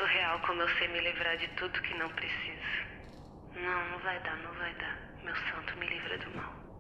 surreal como eu sei me livrar de tudo que não preciso. Não, não vai dar, não vai dar. Meu santo me livra do mal.